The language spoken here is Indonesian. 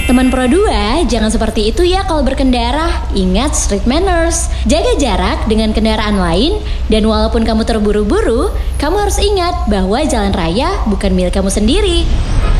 Teman Pro 2, jangan seperti itu ya kalau berkendara. Ingat street manners. Jaga jarak dengan kendaraan lain, dan walaupun kamu terburu-buru, kamu harus ingat bahwa jalan raya bukan milik kamu sendiri.